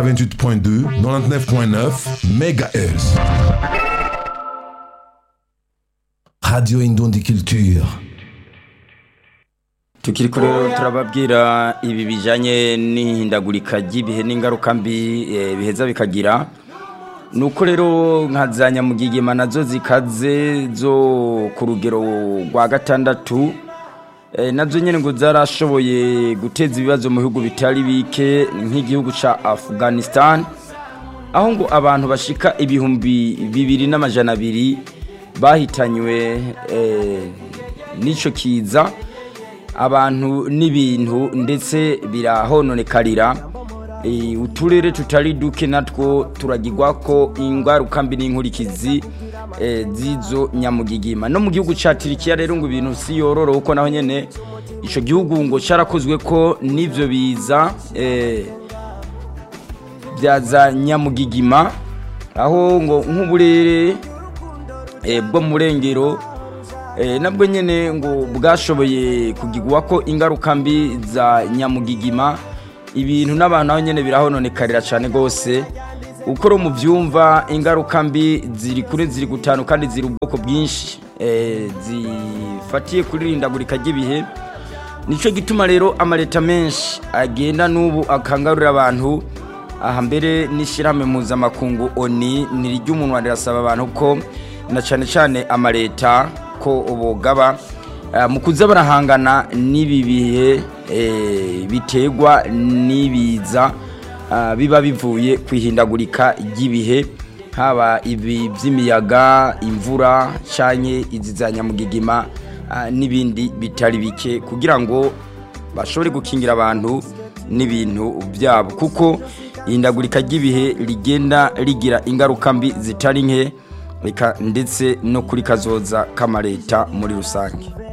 88.2, 99.9 MHz. Radio Indundi Culture. Tukiriko rero turababwira ibi bijanye n'ihindagurika ry'ibihe n'ingaruka mbi biheza bikagira nuko rero nkazanya mu gigima nazo zikaze zo ku rugero rwa gatandatu nazo nyene ngo zarashoboye guteza ibibazo mu bihugu bitari bike nk'igihugu ca Afghanistan aho ngo abantu bashika ibihumbi 2,200 bahitanywe n'ico kiza abantu n'ibintu ndetse birahononekarira uturere tutari duke natwo turagirwa ko ingaruka mbi n'inkurikizi zizo nyamugigima no mu gihugu ca Turikiya rero ngo ibintu si yororo uko naho nyene ico gihugu ngo carakozwe ko nivyo biza byaza nyamugigima aho ngo nk'uburere bwo murengero nabwo nyene ngo bwashoboye kugigwa ko ingaruka mbi za nyamugigima ibintu n'abantu aho nyene birahononekarira cyane gose ukoro mu byumva ingaruka mbi ziri gutanu kandi ziri ubwoko bwinshi zifatiye kurindagurika ry'ibihe nico gituma rero amaleta menshi agenda n'ubu akangarura abantu aha mbere n'ishirame mpuzamakungu ONU niry'umuntu wandirasaba abantu ko na cyane amaleta ko ubugaba mu kuza barahangana n'ibibihe bitegwa nibiza biba bivuye kwihindagurika ry'ibihe haba ibi by'imiyaga imvura cyanye izizanya mugigima n'ibindi bitari bike kugira ngo bashobore gukingira abantu n'ibintu byabo kuko ihindagurika ry'ibihe rigenda rigira ingaruka mbi zitari nke ndetse no kuri kazoza kamareta muri rusange.